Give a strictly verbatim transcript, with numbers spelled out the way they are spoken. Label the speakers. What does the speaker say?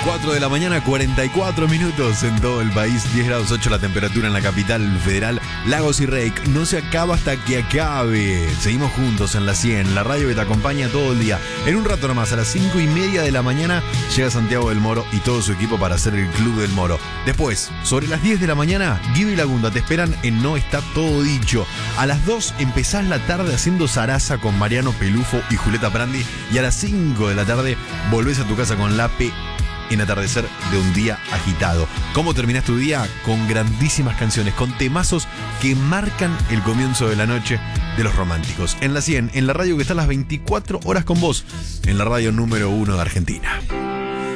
Speaker 1: cuatro de la mañana, cuarenta y cuatro minutos en todo el país, diez grados ocho la temperatura en la capital federal. Lagos y Reik no se acaba hasta que acabe. Seguimos juntos en la cien, la radio que te acompaña todo el día. En un rato nomás, a las cinco y media de la mañana, llega Santiago del Moro y todo su equipo para hacer el Club del Moro. Después, sobre las diez de la mañana, Guido y Lagunda te esperan en No Está Todo Dicho. A las dos empezás la tarde haciendo zaraza con Mariano Pelufo y Julieta Prandi. Y a las cinco de la tarde volvés a tu casa con la P en Atardecer de un día agitado. ¿Cómo terminás tu día? Con grandísimas canciones, con temazos que marcan el comienzo de la noche de los románticos. En la cien, en la radio que está las veinticuatro horas con vos, en la radio número uno de Argentina.